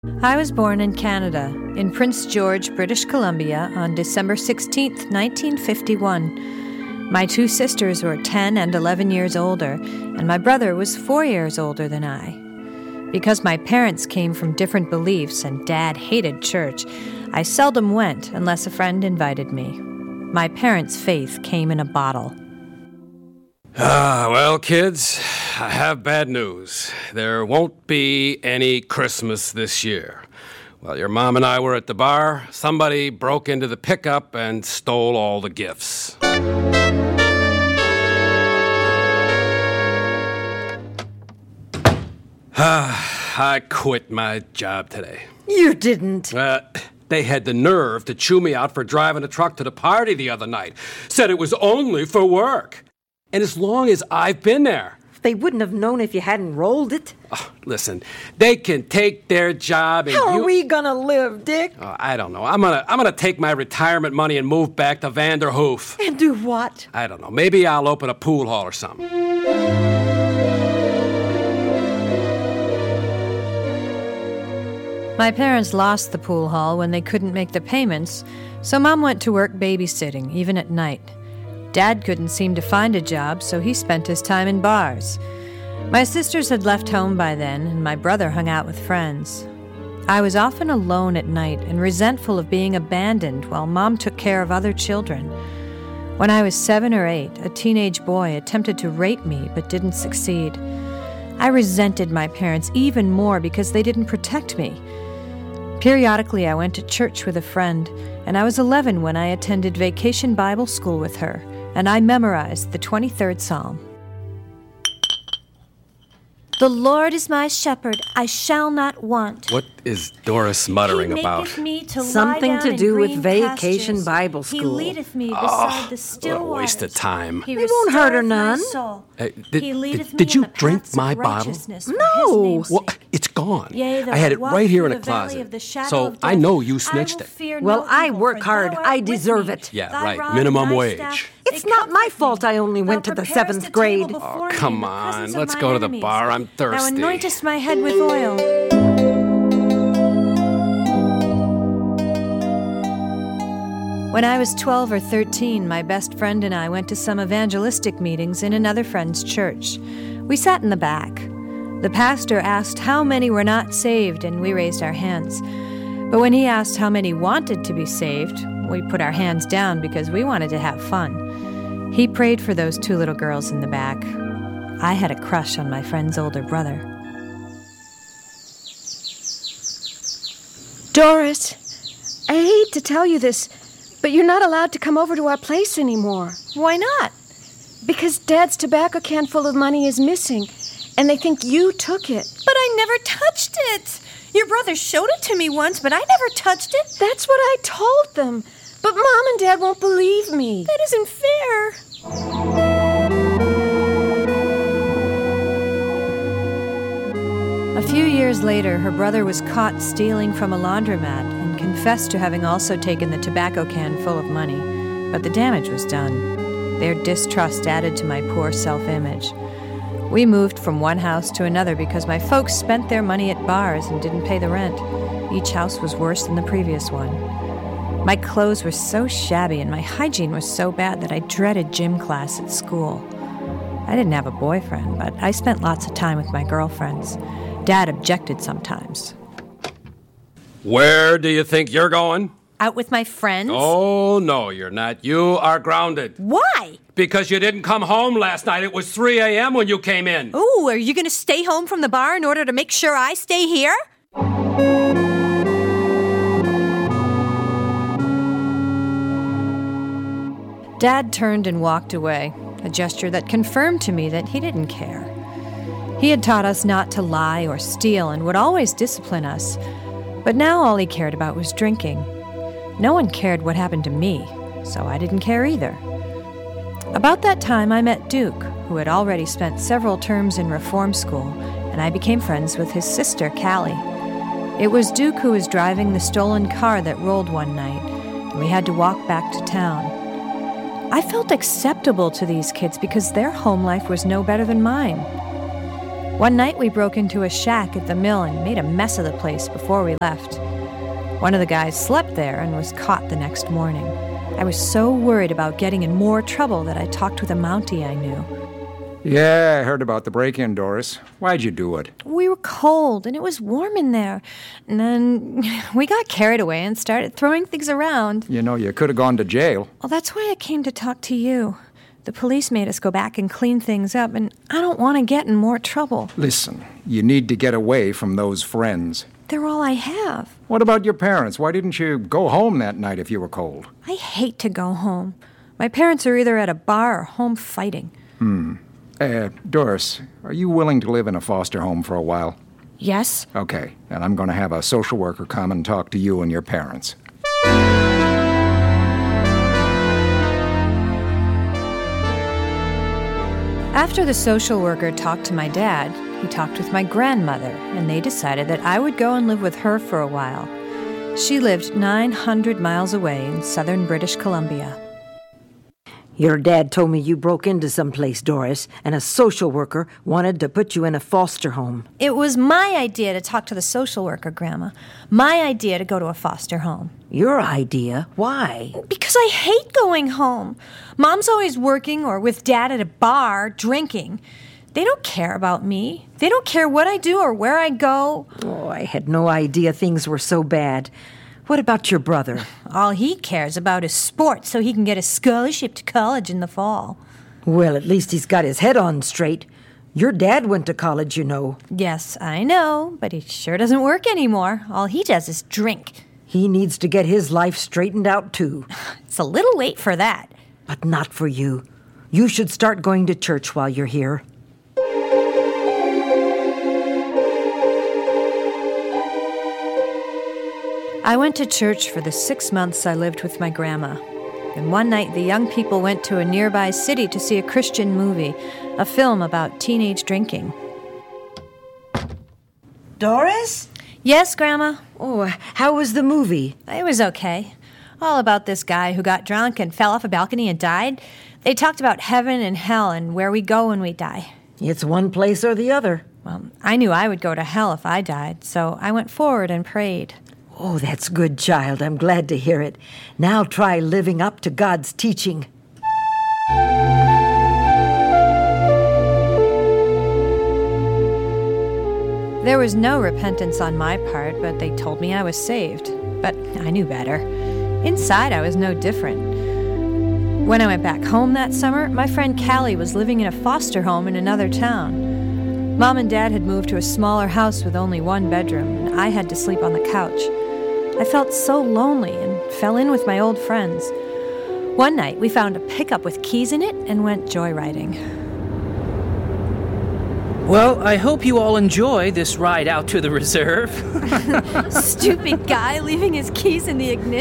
I was born in Canada, in Prince George, British Columbia, on December 16th, 1951. My two sisters were 10 and 11 years older, and my brother was 4 years older than I. Because my parents came from different beliefs and Dad hated church, I seldom went unless a friend invited me. My parents' faith came in a bottle. Well, kids, I have bad news. There won't be any Christmas this year. While your mom and I were at the bar, somebody broke into the pickup and stole all the gifts. I quit my job today. You didn't. They had the nerve to chew me out for driving a truck to the party the other night. Said it was only for work. And as long as I've been there. They wouldn't have known if you hadn't rolled it. Listen, they can take their job and How are we gonna live, Dick? I don't know. I'm gonna take my retirement money and move back to Vanderhoof. And do what? I don't know. Maybe I'll open a pool hall or something. My parents lost the pool hall when they couldn't make the payments, so Mom went to work babysitting, even at night. Dad couldn't seem to find a job, so he spent his time in bars. My sisters had left home by then, and my brother hung out with friends. I was often alone at night and resentful of being abandoned while Mom took care of other children. When I was 7 or 8, a teenage boy attempted to rape me but didn't succeed. I resented my parents even more because they didn't protect me. Periodically, I went to church with a friend, and I was 11 when I attended Vacation Bible School with her, and I memorized the 23rd Psalm. The Lord is my shepherd, I shall not want. What is Doris muttering about? Something to do with Vacation Bible School. He leadeth me beside the still What a waste of time. It won't hurt her none. Did you drink my bottle? No. Well, it's gone. I had it right here in a closet. So I know you snitched it. Well, I work hard. I deserve it. Yeah, right. Minimum wage. It's not my fault I only went to the 7th grade. Oh, come on. Let's go to the bar. I'm thirsty. Now anointest my head with oil. When I was 12 or 13, my best friend and I went to some evangelistic meetings in another friend's church. We sat in the back. The pastor asked how many were not saved, and we raised our hands. But when he asked how many wanted to be saved, we put our hands down because we wanted to have fun. He prayed for those two little girls in the back. I had a crush on my friend's older brother. Doris, I hate to tell you this, but you're not allowed to come over to our place anymore. Why not? Because Dad's tobacco can full of money is missing, and they think you took it. But I never touched it. Your brother showed it to me once, but I never touched it. That's what I told them. But Mom and Dad won't believe me. That isn't fair. A few years later, her brother was caught stealing from a laundromat and confessed to having also taken the tobacco can full of money. But the damage was done. Their distrust added to my poor self-image. We moved from one house to another because my folks spent their money at bars and didn't pay the rent. Each house was worse than the previous one. My clothes were so shabby and my hygiene was so bad that I dreaded gym class at school. I didn't have a boyfriend, but I spent lots of time with my girlfriends. Dad objected sometimes. Where do you think you're going? Out with my friends? Oh, no, you're not. You are grounded. Why? Because you didn't come home last night. It was 3 a.m. when you came in. Ooh, are you going to stay home from the bar in order to make sure I stay here? Dad turned and walked away, a gesture that confirmed to me that he didn't care. He had taught us not to lie or steal and would always discipline us, but now all he cared about was drinking. No one cared what happened to me, so I didn't care either. About that time, I met Duke, who had already spent several terms in reform school, and I became friends with his sister, Callie. It was Duke who was driving the stolen car that rolled one night, and we had to walk back to town. I felt acceptable to these kids because their home life was no better than mine. One night we broke into a shack at the mill and made a mess of the place before we left. One of the guys slept there and was caught the next morning. I was so worried about getting in more trouble that I talked with a Mountie I knew. Yeah, I heard about the break-in, Doris. Why'd you do it? We were cold, and it was warm in there. And then we got carried away and started throwing things around. You know, you could have gone to jail. Well, that's why I came to talk to you. The police made us go back and clean things up, and I don't want to get in more trouble. Listen, you need to get away from those friends. They're all I have. What about your parents? Why didn't you go home that night if you were cold? I hate to go home. My parents are either at a bar or home fighting. Doris, are you willing to live in a foster home for a while? Yes. Okay, and I'm going to have a social worker come and talk to you and your parents. After the social worker talked to my dad, he talked with my grandmother, and they decided that I would go and live with her for a while. She lived 900 miles away in southern British Columbia. Your dad told me you broke into someplace, Doris, and a social worker wanted to put you in a foster home. It was my idea to talk to the social worker, Grandma. My idea to go to a foster home. Your idea? Why? Because I hate going home. Mom's always working or with Dad at a bar, drinking. They don't care about me. They don't care what I do or where I go. Oh, I had no idea things were so bad. What about your brother? All he cares about is sports so he can get a scholarship to college in the fall. Well, at least he's got his head on straight. Your dad went to college, you know. Yes, I know, but he sure doesn't work anymore. All he does is drink. He needs to get his life straightened out, too. It's a little late for that. But not for you. You should start going to church while you're here. I went to church for the 6 months I lived with my grandma. And one night, the young people went to a nearby city to see a Christian movie, a film about teenage drinking. Doris? Yes, Grandma? Oh, how was the movie? It was okay. All about this guy who got drunk and fell off a balcony and died. They talked about heaven and hell and where we go when we die. It's one place or the other. Well, I knew I would go to hell if I died, so I went forward and prayed. Oh, that's good, child. I'm glad to hear it. Now try living up to God's teaching. There was no repentance on my part, but they told me I was saved. But I knew better. Inside, I was no different. When I went back home that summer, my friend Callie was living in a foster home in another town. Mom and Dad had moved to a smaller house with only one bedroom, and I had to sleep on the couch. I felt so lonely and fell in with my old friends. One night, we found a pickup with keys in it and went joyriding. Well, I hope you all enjoy this ride out to the reserve. Stupid guy leaving his keys in the ignition.